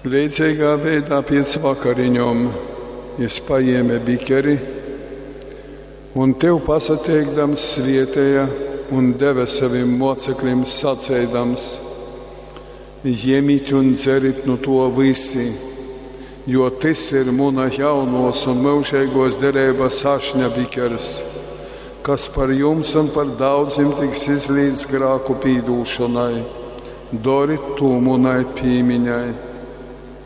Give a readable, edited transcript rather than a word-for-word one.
Līdzīgā veidā pēc vakariņom es paņēmu bikeri un tev pasateikdams svietēja un deva saviem mocekļiem sacēdams: Ņemiet un dzerit no to visi, jo tas ir mana jaunos un mūžīgos derības ašņa bikeris, kas par jums un par daudziem tiks izlīdz grāku pīdūšanai. Dori to manai piemiņai.